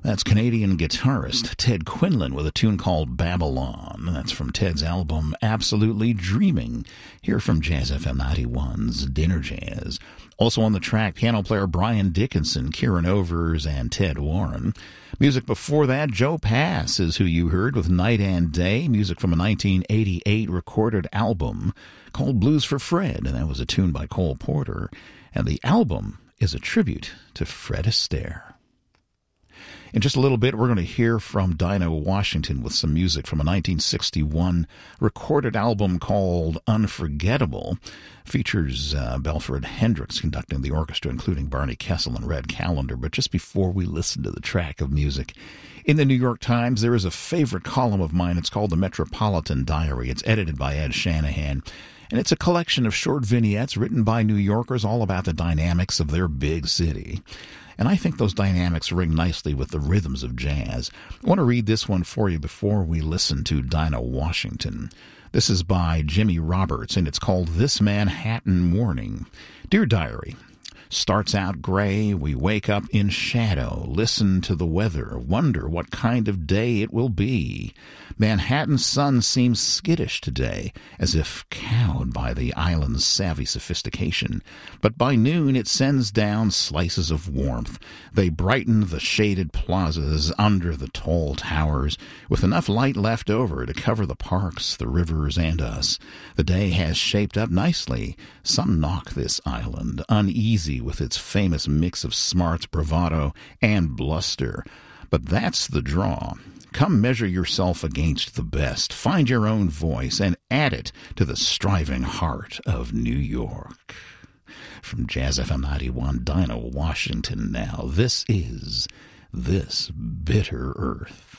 That's Canadian guitarist Ted Quinlan with a tune called Babylon. That's from Ted's album Absolutely Dreaming, here from Jazz FM 91's Dinner Jazz. Also on the track, piano player Brian Dickinson, Kieran Overs, and Ted Warren. Music before that, Joe Pass is who you heard with Night and Day, music from a 1988 recorded album called Blues for Fred, and that was a tune by Cole Porter. And the album is a tribute to Fred Astaire. In just a little bit, we're going to hear from Dinah Washington with some music from a 1961 recorded album called Unforgettable. Features Belford Hendricks conducting the orchestra, including Barney Kessel and Red Callender. But just before we listen to the track of music, in the New York Times, there is a favorite column of mine. It's called The Metropolitan Diary. It's edited by Ed Shanahan. And it's a collection of short vignettes written by New Yorkers all about the dynamics of their big city. And I think those dynamics ring nicely with the rhythms of jazz. I want to read this one for you before we listen to Dinah Washington. This is by Jimmy Roberts, and it's called This Manhattan Morning. Dear Diary, starts out gray, we wake up in shadow, listen to the weather, wonder what kind of day it will be. Manhattan's sun seems skittish today, as if cowed by the island's savvy sophistication. But by noon it sends down slices of warmth. They brighten the shaded plazas under the tall towers, with enough light left over to cover the parks, the rivers, and us. The day has shaped up nicely. Some knock this island, uneasy with its famous mix of smarts, bravado, and bluster. But that's the draw. Come measure yourself against the best. Find your own voice and add it to the striving heart of New York. From Jazz FM 91, Dinah Washington now. This is This Bitter Earth.